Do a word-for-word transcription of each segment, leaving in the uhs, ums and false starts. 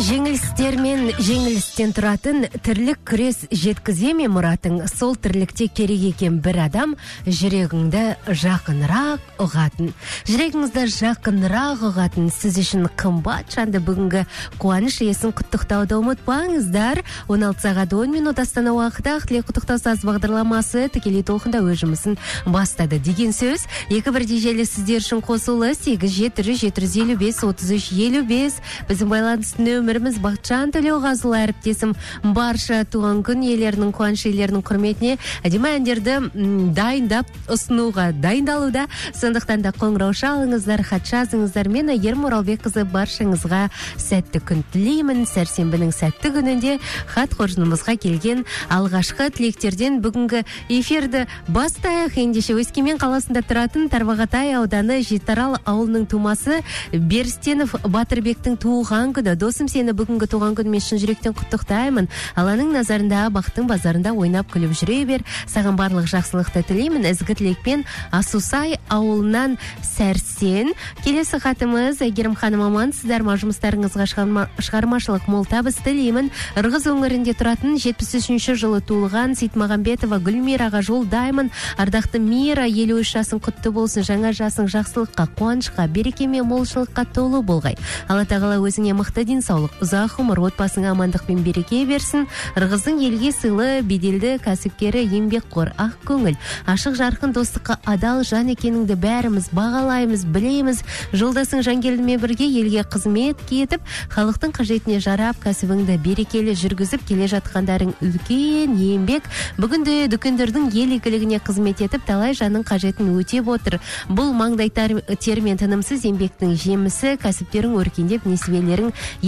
Жеңілістер мен жеңілістен тұратын тірлік күрес жеткіземе мұратың, сол тірлікте керек екен бір адам жүрегіңді жақынырақ ұғатын. Жүрегіңізді жақынырақ ұғатын сіз үшін қымбат жанды бүгінгі қуаныш иесін құттықтауды ұмытпаңыздар. он алты сағат он минут Астана уақыты тілек құттықтау саз бағдарламасы тікелей толқында өз жұмысын бастады деген сөз. Екі бірдей желі сіздер үшін қосулы сегіз жеті жеті елу бес отыз үш елу бес. Біздің байланыс нөміріміз Бақытжан Төлеуғазылы әріптесім барша туған күн иелерінің қуаныш иелерінің құрметіне әдемі әндерді дайындап ұсынуға дайындалуда. Сондықтан да қоңырау шалыңыздар, хат жазыңыздар. Мен Айгерім Оралбекқызы баршаңызға сәтті күн тілеймін. Сәрсенбінің сәтті күнінде хат қоржынымызға келген алғашқы тілектерден бүгінгі эфирді бастайық. Ендеше Өскемен қаласында тұратын Тарбағатай ауданы Жетарал ауылының тумасы Берстенов Батырбектің туған күні. Досым, сені бүгінгі туған күнмен шын жүректен құттықтаймын. Алланың назарында, бақыттың базарында ойнап күліп жүре бер. Саған барлық жақсылықты тілеймін. Ізгі тілекпен Асусай ауылынан Сәрсен. Келесі хатымыз: Әйгерім ханым, амансыздар ма? Жұмыстарыңызға шығармашылық мол табыс тілеймін. Ырғыз өңірінде тұратын жетпіс үшінші жылы туылған Сейтмағамбетова Гүлмираға жолдаймын. Ардақты Мира, елу үш жасың құтты болсын. Жаңа жасың жақсылыққа, қуанышқа, береке мен молшылыққа толы болғай. Алла тағала өзіңе мықты денсаулық, ұзақ ғұмыр, отбасыңа амандық пен береке берсін. Ырғыздың елге сыйлы, беделді кәсіпкері, еңбекқор, ақ көңіл, ашық жарқын, достыққа адал жан екеніңді бәріміз бағалаймыз, білеміз. Жолдасың Жангелдімен бірге елге қызмет кетіп, халықтың қажетіне жарап, кәсібіңді берекелі жүргізіп келе жатқандарың үлкен еңбек. Бүгінде дүкендердің ел игілігіне қызмет етіп, талай жанның қажетін өтеп отыр. Бұл маңдай термен тынымсыз еңбектің жемісі. Кәсіптерің өркендеп, несібелерің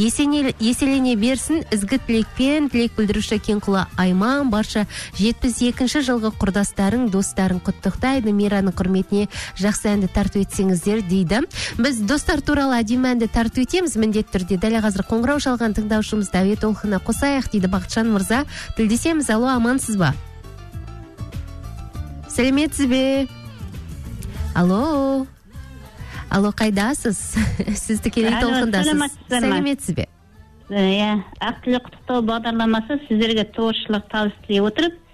еселене берсін. Ізгі тілекпен тілек білдіруші Кенқұла Айман барша жетпіс екінші жылғы құрдастарың, достарың құттықтайды. Мираның құрметіне жақсы әнді тарту етсеңіздер дейді. Біз достар туралы әдемі әнді тарту етеміз міндетті түрде. Дәл қазір қоңырау шалған тыңдаушымыз Дәует Олқына қосайық дейді Бақытжан мырза. Тілдесеміз. Алло, амансыз ба? Сәлеметсіз бе? Алло. Алло, қайдасыз? Сіз тікелей толқындасыз. Сәлеметсіз бе? Иә, ақ тілек құттықтау бағдарламасы сіздерге тоғызшылық табыс тілей отырып,